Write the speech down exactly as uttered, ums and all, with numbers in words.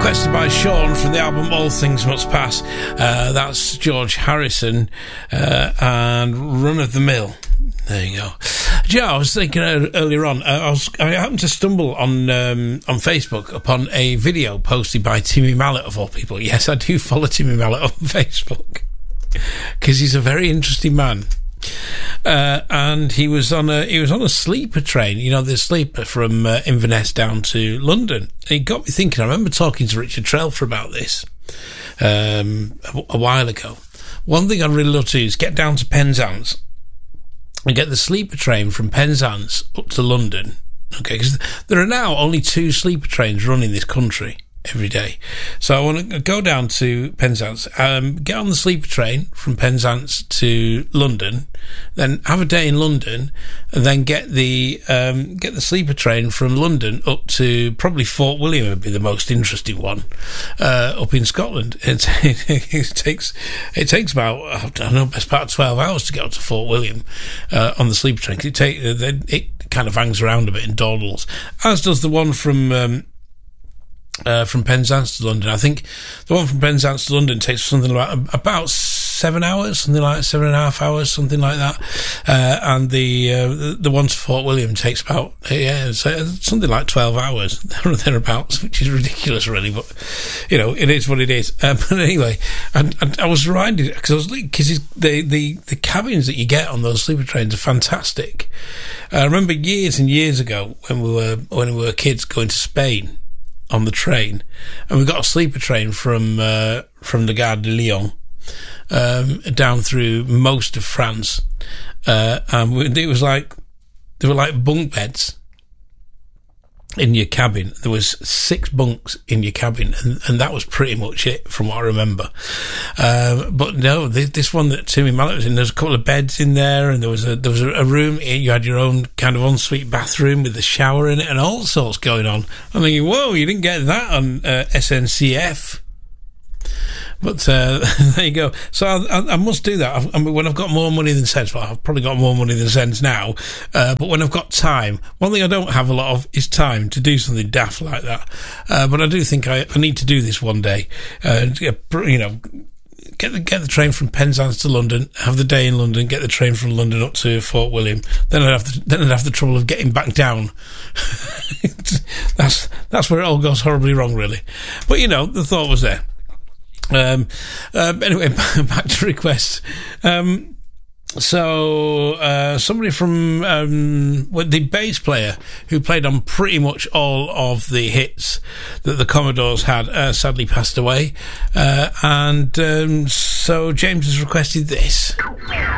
requested by Sean from the album All Things Must Pass. Uh, that's George Harrison uh, and Run of the Mill. There you go. Yeah, I was thinking earlier on, uh, I was I happened to stumble on um, on Facebook upon a video posted by Timmy Mallett, of all people. Yes, I do follow Timmy Mallett on Facebook because he's a very interesting man. Uh, and he was on a he was on a sleeper train, you know, the sleeper from uh, Inverness down to London. And it got me thinking. I remember talking to Richard Trelfer about this um, a, a while ago. One thing I'd really love to do is get down to Penzance and get the sleeper train from Penzance up to London. Okay, because there are now only two sleeper trains running this country every day. So I want to go down to Penzance, um, get on the sleeper train from Penzance to London, then have a day in London, and then get the um, get the sleeper train from London up to probably Fort William would be the most interesting one, uh, up in Scotland. It, it, it takes it takes about I don't know best part of twelve hours to get up to Fort William uh, on the sleeper train. It take it, it kind of hangs around a bit and dawdles, as does the one from. Um, Uh, from Penzance to London. I think the one from Penzance to London takes something like about seven hours, something like seven and a half hours, something like that. Uh, and the, uh, the the one to Fort William takes about yeah, something like twelve hours thereabouts, which is ridiculous, really. But you know, it is what it is. Uh, but anyway, and, and I was reminded because I was because the the the cabins that you get on those sleeper trains are fantastic. I remember years and years ago when we were when we were kids going to Spain on the train, and we got a sleeper train from uh, from the Gare de Lyon um, down through most of France, uh, and we, it was like there were like bunk beds in your cabin. There was six bunks in your cabin, and, and that was pretty much it from what I remember. Um, but no, this, this one that Timmy Mallett was in, there's a couple of beds in there, and there was a there was a room. You had your own kind of ensuite bathroom with a shower in it, and all sorts going on. I'm thinking, whoa, you didn't get that on uh, S N C F. But uh, there you go. So I, I, I must do that. I, I mean, when I've got more money than sense, well, I've probably got more money than sense now. Uh, but when I've got time, one thing I don't have a lot of is time to do something daft like that. Uh, but I do think I, I need to do this one day. Uh, you know, get the get the train from Penzance to London, have the day in London, get the train from London up to Fort William. Then I'd have the, then I'd have the trouble of getting back down. that's that's where it all goes horribly wrong, really. But you know, the thought was there. Um, um, anyway, back to requests. Um, so, uh, somebody from, um, well, the bass player who played on pretty much all of the hits that the Commodores had, uh, sadly passed away. Uh, and, um, so James has requested this.